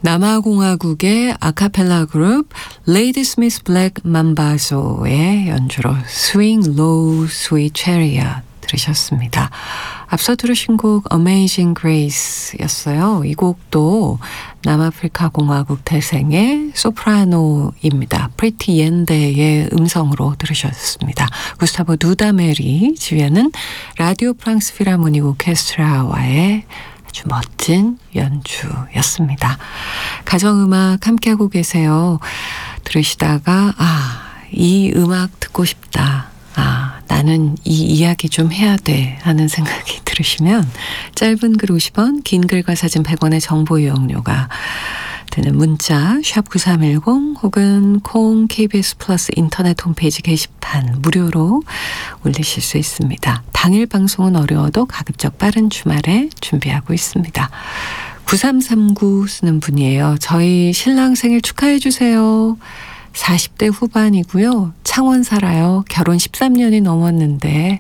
남아공화국의 아카펠라 그룹 레이디스미스 블랙 맘바소의 연주로 Swing Low Sweet Chariot 들으셨습니다. 앞서 들으신 곡 Amazing Grace였어요. 이 곡도 남아프리카 공화국 태생의 소프라노입니다. 프리티 옌데의 음성으로 들으셨습니다. 구스타보 누다메리 지휘하는 라디오 프랑스 필하모닉 오케스트라와의 아주 멋진 연주였습니다. 가정음악 함께하고 계세요. 들으시다가 이 음악 듣고 싶다. 나는 이 이야기 좀 해야 돼 하는 생각이 들으시면 짧은 글 50원, 긴 글과 사진 100원의 정보 이용료가 드는 문자 샵 9310 혹은 콩 KBS 플러스 인터넷 홈페이지 게시판 무료로 올리실 수 있습니다. 당일 방송은 어려워도 가급적 빠른 주말에 준비하고 있습니다. 9339 쓰는 분이에요. 저희 신랑 생일 축하해 주세요. 40대 후반이고요. 창원 살아요. 결혼 13년이 넘었는데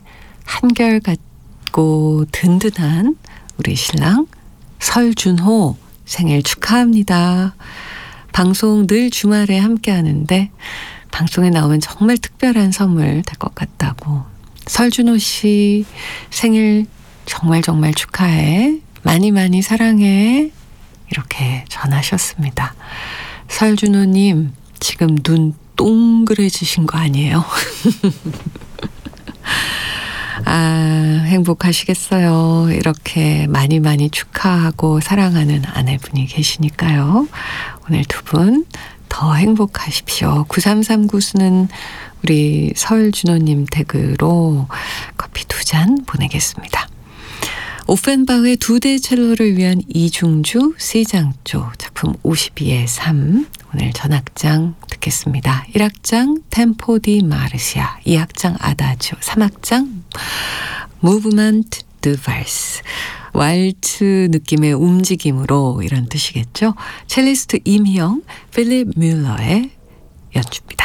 한결같고 든든한 우리 신랑 설준호 생일 축하합니다. 방송 늘 주말에 함께 하는데 방송에 나오면 정말 특별한 선물 될 것 같다고. 설준호 씨 생일 정말 축하해. 많이 많이 사랑해. 이렇게 전하셨습니다. 설준호님 지금 눈 동그래지신 거 아니에요? 행복하시겠어요. 이렇게 많이 축하하고 사랑하는 아내분이 계시니까요. 오늘 두 분 더 행복하십시오. 9339 쓰는 우리 설준호님 댁으로 커피 2잔 보내겠습니다. 오펜바흐의 2대 첼로를 위한 이중주 C장조 작품 52의 3 오늘 전악장 듣겠습니다. 1악장 템포 디 마르시아, 2악장 아다지오, 3악장 무브먼트 드 발스 왈츠 느낌의 움직임으로 이런 뜻이겠죠. 첼리스트 임희영, 필립 뮬러의 연주입니다.